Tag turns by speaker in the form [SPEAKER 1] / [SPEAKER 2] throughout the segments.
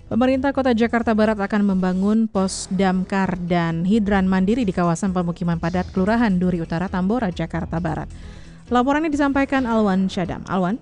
[SPEAKER 1] Pemerintah Kota Jakarta Barat akan membangun pos damkar dan hidran mandiri di kawasan pemukiman padat Kelurahan Duri Utara, Tambora, Jakarta Barat. Laporannya disampaikan Alwan Syadam. Alwan.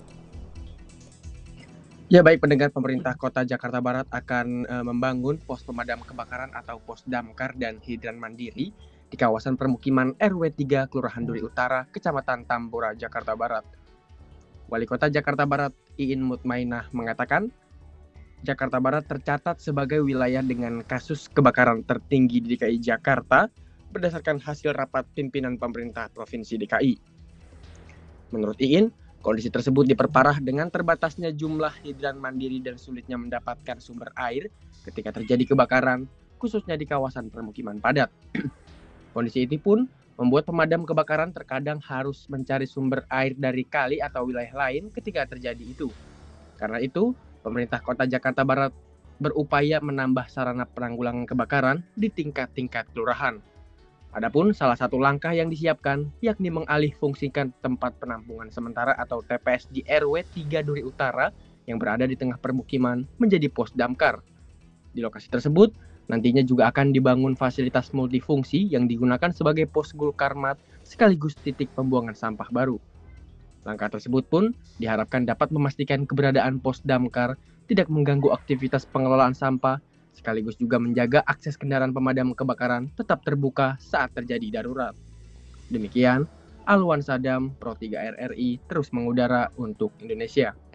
[SPEAKER 2] Ya baik, pendengar, pemerintah Kota Jakarta Barat akan membangun pos pemadam kebakaran atau pos damkar dan hidran mandiri di kawasan permukiman RW 3 Kelurahan Duri Utara, Kecamatan Tambora, Jakarta Barat. Wali Kota Jakarta Barat Iin Mutmainah mengatakan, Jakarta Barat tercatat sebagai wilayah dengan kasus kebakaran tertinggi di DKI Jakarta berdasarkan hasil rapat pimpinan pemerintah Provinsi DKI. Menurut Iin, kondisi tersebut diperparah dengan terbatasnya jumlah hidran mandiri dan sulitnya mendapatkan sumber air ketika terjadi kebakaran, khususnya di kawasan permukiman padat. Kondisi itu pun membuat pemadam kebakaran terkadang harus mencari sumber air dari kali atau wilayah lain ketika terjadi itu. Karena itu, pemerintah Kota Jakarta Barat berupaya menambah sarana penanggulangan kebakaran di tingkat-tingkat kelurahan. Adapun salah satu langkah yang disiapkan yakni mengalihfungsikan tempat penampungan sementara atau TPS di RW 3 Duri Utara yang berada di tengah permukiman menjadi pos damkar. Di lokasi tersebut nantinya juga akan dibangun fasilitas multifungsi yang digunakan sebagai pos Gulkarmat sekaligus titik pembuangan sampah baru. Langkah tersebut pun diharapkan dapat memastikan keberadaan pos damkar tidak mengganggu aktivitas pengelolaan sampah, sekaligus juga menjaga akses kendaraan pemadam kebakaran tetap terbuka saat terjadi darurat. Demikian, Alwan Sadam, Pro 3 RRI, terus mengudara untuk Indonesia.